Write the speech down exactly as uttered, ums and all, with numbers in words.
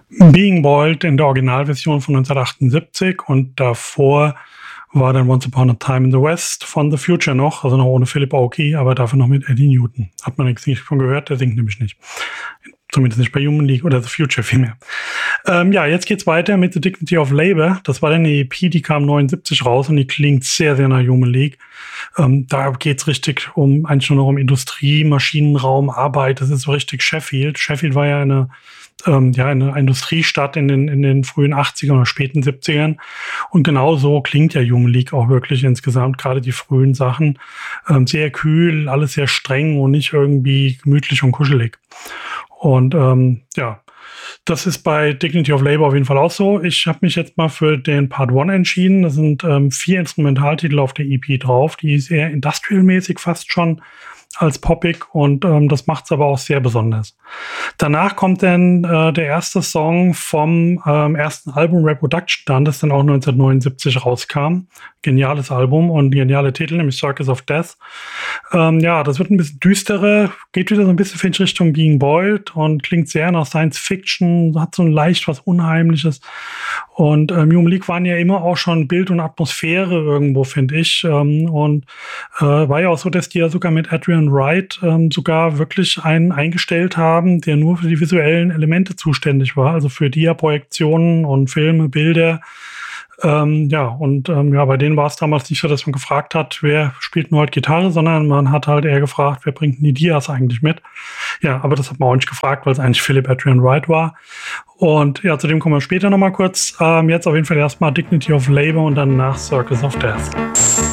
Being Boiled in der Originalversion von neunzehnhundertachtundsiebzig und davor war dann Once Upon a Time in the West von The Future noch, also noch ohne Philip Oakey, aber dafür noch mit Eddie Newton. Hat man nichts von gehört, der singt nämlich nicht. Zumindest nicht bei Human League oder The Future vielmehr. Ähm, ja, jetzt geht's weiter mit The Dignity of Labour. Das war dann eine E P, die kam neunundsiebzig raus und die klingt sehr, sehr nach Human League. Ähm, da geht's richtig um, eigentlich nur noch um Industrie, Maschinenraum, Arbeit. Das ist so richtig Sheffield. Sheffield war ja eine Ähm, ja, eine Industriestadt in den, in den frühen achtzigern oder späten siebzigern. Und genau so klingt ja Human League auch wirklich insgesamt, gerade die frühen Sachen. Ähm, sehr kühl, alles sehr streng und nicht irgendwie gemütlich und kuschelig. Und ähm, ja, das ist bei Dignity of Labour auf jeden Fall auch so. Ich habe mich jetzt mal für den Part eins entschieden. Da sind ähm, vier Instrumentaltitel auf der E P drauf. Die ist eher industrial-mäßig fast schon als poppig und ähm, das macht's aber auch sehr besonders. Danach kommt dann äh, der erste Song vom ähm, ersten Album Reproduction dann, das dann auch neunzehnhundertneunundsiebzig rauskam. Geniales Album und geniale Titel, nämlich Circus of Death. Ähm, ja, das wird ein bisschen düsterer, geht wieder so ein bisschen in Richtung Being Boiled und klingt sehr nach Science Fiction, hat so ein leicht was Unheimliches. Und ähm, Human League waren ja immer auch schon Bild und Atmosphäre irgendwo, finde ich. Ähm, und äh, war ja auch so, dass die ja sogar mit Adrian Wright ähm, sogar wirklich einen eingestellt haben, der nur für die visuellen Elemente zuständig war, also für Dia-Projektionen und Filme, Bilder. Ähm, ja, und ähm, ja, bei denen war es damals nicht so, dass man gefragt hat, wer spielt nur halt Gitarre, sondern man hat halt eher gefragt, wer bringt denn die Dias eigentlich mit? Ja, aber das hat man auch nicht gefragt, weil es eigentlich Philip Adrian Wright war. Und ja, zu dem kommen wir später nochmal kurz. Ähm, jetzt auf jeden Fall erstmal Dignity of Labour und dann nach Circus of Death.